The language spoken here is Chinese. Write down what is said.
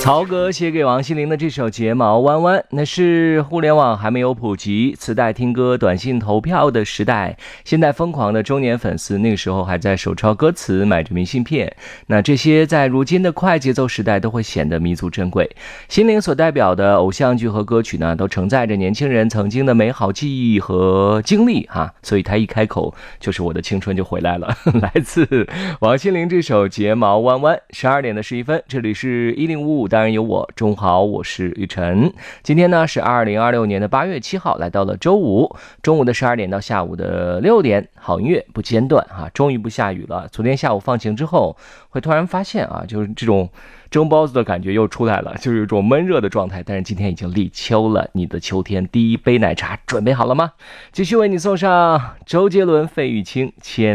曹格写给王心凌的这首《睫毛弯弯》，那是互联网还没有普及、磁带听歌、短信投票的时代。现在疯狂的中年粉丝那个时候还在手抄歌词、买着明信片，那这些在如今的快节奏时代都会显得弥足珍贵。心凌所代表的偶像剧和歌曲呢，都承载着年轻人曾经的美好记忆和经历所以他一开口就是我的青春就回来了。来自王心凌这首《睫毛弯弯》，12点的11分，这里是1055，当然有我，中午好，我是玉晨。今天呢是2026年的8月7号，来到了周五，中午的12点到下午的6点，好音乐不间断终于不下雨了。昨天下午放晴之后，会突然发现就是这种蒸包子的感觉又出来了，就是有一种闷热的状态。但是今天已经立秋了，你的秋天第一杯奶茶准备好了吗？继续为你送上周杰伦、费玉清《